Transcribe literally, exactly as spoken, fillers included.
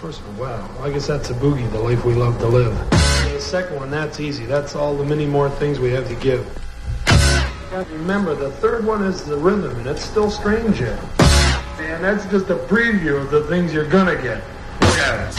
First one, wow. Well, I guess that's a boogie, the life we love to live. And the second one, that's easy. That's all the many more things we have to give. Remember, the third one is the rhythm, and it's still strange yet. And that's just a preview of the things you're gonna get. Look at it.